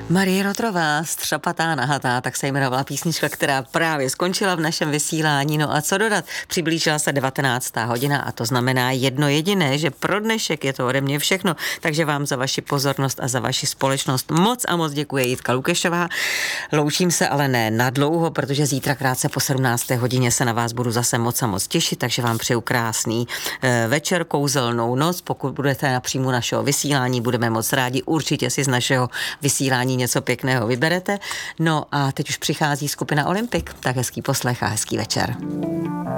Marie Rotrová, Střapatá nahatá, tak se jmenovala písnička, která právě skončila v našem vysílání. No a co dodat? Přiblížila se 19. hodina a to znamená jedno jediné, že pro dnešek je to ode mě všechno. Takže vám za vaši pozornost a za vaši společnost moc a moc děkuje Jitka Lukešová. Loučím se ale ne nadlouho, protože zítra krátce po 17. hodině se na vás budu zase moc a moc těšit, takže vám přeju krásný večer, kouzelnou noc. Pokud budete na příjmu našeho vysílání, budeme moc rádi. Určitě si z našeho vysílání něco pěkného vyberete. No a teď už přichází skupina Olympik, tak hezký poslech a hezký večer.